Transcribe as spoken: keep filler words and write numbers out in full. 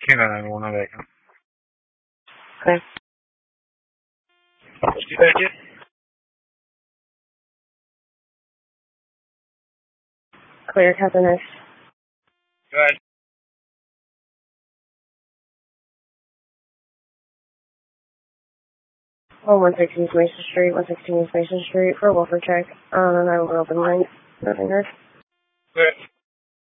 Canada nine one one vacant. Okay. Whiskey vacant. Clear, Captain X. Go ahead. Oh, one sixteen East Mason Street, one sixteen East Mason Street for a welfare check. Um, I will open line. Nothing heard. Go ahead.